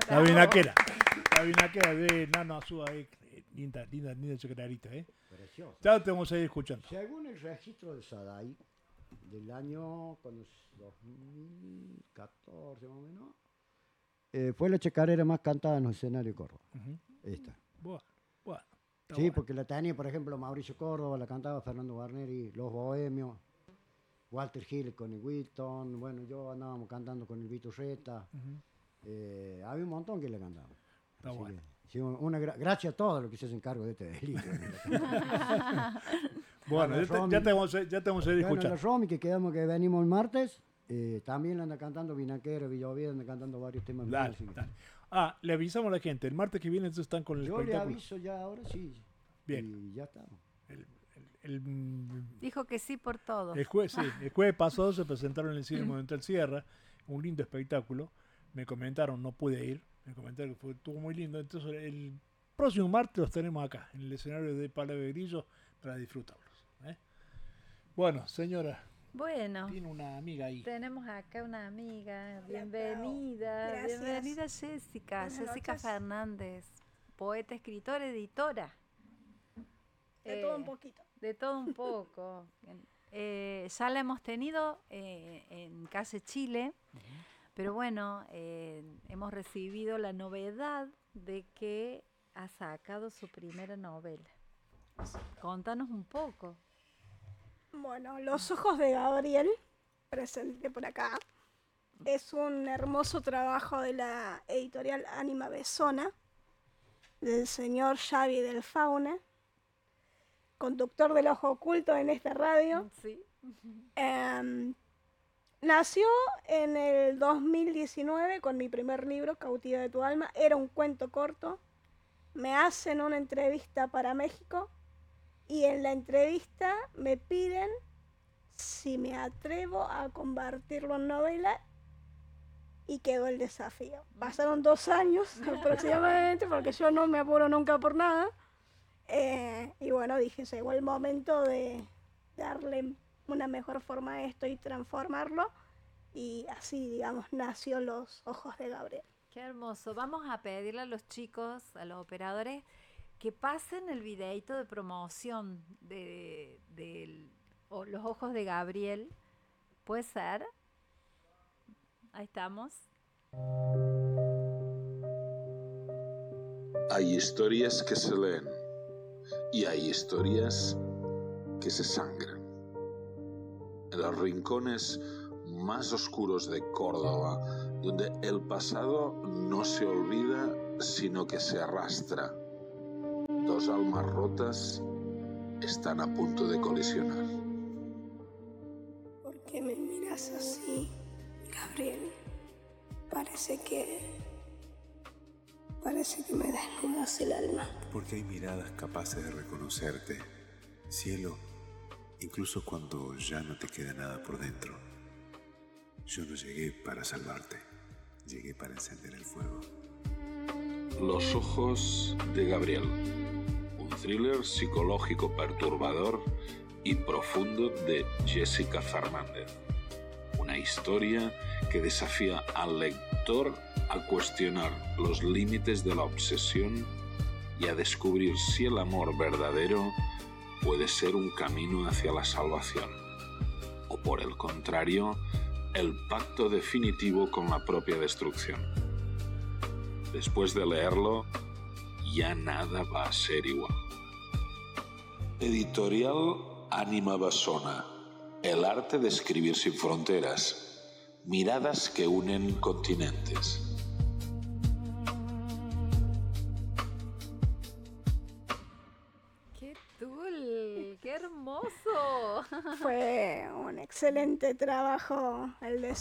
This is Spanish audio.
La vinaquera. La vinaquera de Nano Azúa, linda chocolatita, Precioso. Ya te vamos a ir escuchando. Según el registro de Sadai, del año 2014 más o menos, fue la chacarera más cantada en los escenarios de Córdoba. Esta. Bueno. Sí, porque la tenía, por ejemplo, Mauricio Córdoba, la cantaba Fernando Guarneri, Los Bohemios, Walter Hill con el Wilton, bueno, yo andábamos cantando con el Vito Reta, había un montón que le cantaban. Está bueno. Sí, gracias a todos los que se hacen cargo de este delito. Bueno, ya te vamos a ir escuchando. Bueno, los Romy que venimos el martes, también anda cantando Vinaquera, Villavieja, anda cantando varios temas. Dale. Le avisamos a la gente, el martes que viene entonces están con el espectáculo. Yo le aviso ya ahora, sí. Bien. Y ya estamos. Dijo que sí por todo. El jueves pasado se presentaron en el Cine Monumental Sierra, un lindo espectáculo. Me comentaron, no pude ir, me comentaron que estuvo muy lindo. Entonces el próximo martes los tenemos acá, en el escenario de Pala de Grillo, para disfrutarlos. Bueno, señora. Bueno, tiene una amiga ahí. Tenemos acá una amiga. Bienvenida. Gracias. Bienvenida Jessica. Buenas Jessica noches. Fernández. Poeta, escritora, editora. De todo un poquito. De todo un poco. Ya la hemos tenido en Calle Chile, pero bueno, hemos recibido la novedad de que ha sacado su primera novela. Contanos un poco. Bueno, Los Ojos de Gabriel, presente por acá. Es un hermoso trabajo de la editorial Ánima Besona, del señor Xavi del Fauna, conductor del Ojo Oculto en esta radio. Sí. Nació en el 2019 con mi primer libro, Cautiva de tu alma. Era un cuento corto. Me hacen una entrevista para México y en la entrevista me piden si me atrevo a convertirlo en novela y quedó el desafío. Pasaron 2 años aproximadamente porque yo no me apuro nunca por nada. Y bueno, dije, llegó el momento de darle una mejor forma a esto y transformarlo. Y así, digamos, nació Los Ojos de Gabriel. Qué hermoso. Vamos a pedirle a los chicos, a los operadores, que pasen el videito de promoción de Los Ojos de Gabriel. ¿Puede ser? Ahí estamos. Hay historias que se leen y hay historias que se sangran. En los rincones más oscuros de Córdoba, donde el pasado no se olvida, sino que se arrastra, 2 almas rotas están a punto de colisionar. ¿Por qué me miras así, Gabriel? Parece que me desnudas el alma. Porque hay miradas capaces de reconocerte, cielo, incluso cuando ya no te queda nada por dentro. Yo no llegué para salvarte, llegué para encender el fuego. Los Ojos de Gabriel, un thriller psicológico perturbador y profundo de Jessica Fernández. Una historia que desafía al lector a cuestionar los límites de la obsesión y a descubrir si el amor verdadero puede ser un camino hacia la salvación, o por el contrario, el pacto definitivo con la propia destrucción. Después de leerlo, ya nada va a ser igual. Editorial Ánima Besona. El arte de escribir sin fronteras. Miradas que unen continentes. ¡Qué tul! ¡Qué hermoso! Fue un excelente trabajo el de